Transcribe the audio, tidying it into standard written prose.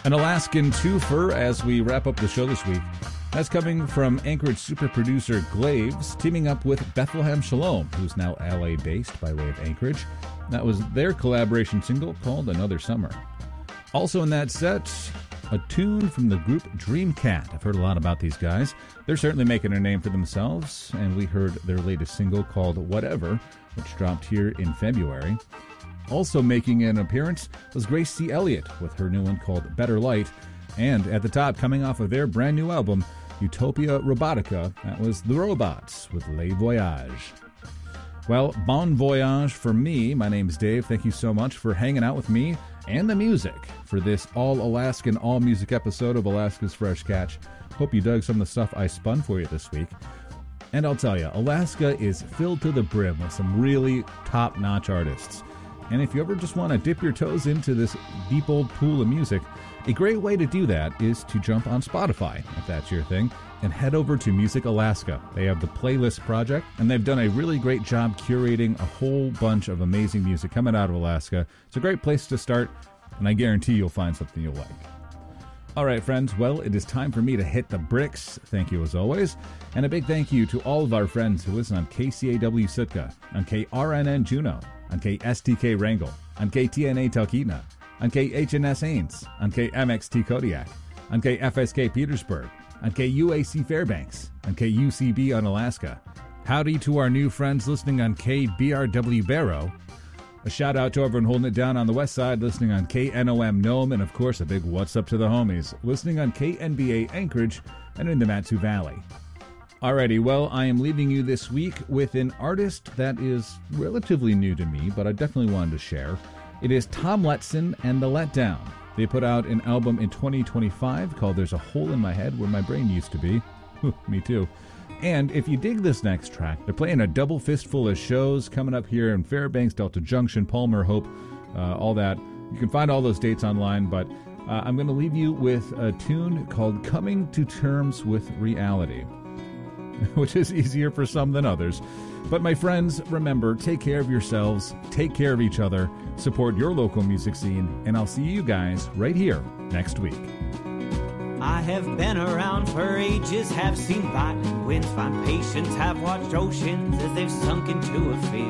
An Alaskan twofer as we wrap up the show this week. That's coming from Anchorage super producer Glaves, teaming up with Bethlehem Shalom, who's now LA-based by way of Anchorage. That was their collaboration single called Another Summer. Also in that set, a tune from the group Dreamcat. I've heard a lot about these guys. They're certainly making a name for themselves, and we heard their latest single called Whatever, which dropped here in February. Also making an appearance was Grace C. Elliott with her new one called Better Light. And at the top, coming off of their brand new album, Utopia Robotica, that was The Robots with Les Voyages. Well, bon voyage for me. My name's Dave. Thank you so much for hanging out with me and the music for this all-Alaskan, all-music episode of Alaska's Fresh Catch. Hope you dug some of the stuff I spun for you this week. And I'll tell you, Alaska is filled to the brim with some really top-notch artists. And if you ever just want to dip your toes into this deep old pool of music, a great way to do that is to jump on Spotify, if that's your thing, and head over to Music Alaska. They have the Playlist Project, and they've done a really great job curating a whole bunch of amazing music coming out of Alaska. It's a great place to start, and I guarantee you'll find something you'll like. All right, friends, well, it is time for me to hit the bricks. Thank you, as always. And a big thank you to all of our friends who listen on KCAW Sitka, on KRNN Juneau, on KSTK Wrangell, on KTNA Talkeetna, on KHNS Ames, on KMXT Kodiak, on KFSK Petersburg, on KUAC Fairbanks, on KUCB on Alaska. Howdy to our new friends listening on KBRW Barrow. A shout out to everyone holding it down on the west side, listening on KNOM Nome, and of course a big what's up to the homies, listening on KNBA Anchorage and in the Mat-Su Valley. Alrighty, well, I am leaving you this week with an artist that is relatively new to me, but I definitely wanted to share. It is Tom Letson and The Letdown. They put out an album in 2025 called There's a Hole in My Head Where My Brain Used to Be. Me too. And if you dig this next track, they're playing a double fistful of shows coming up here in Fairbanks, Delta Junction, Palmer, Hope, all that. You can find all those dates online, but I'm going to leave you with a tune called Coming to Terms with Reality, which is easier for some than others. But my friends, remember, take care of yourselves, take care of each other, support your local music scene, and I'll see you guys right here next week. I have been around for ages, have seen violent winds, find patience, have watched oceans as they've sunk into a field.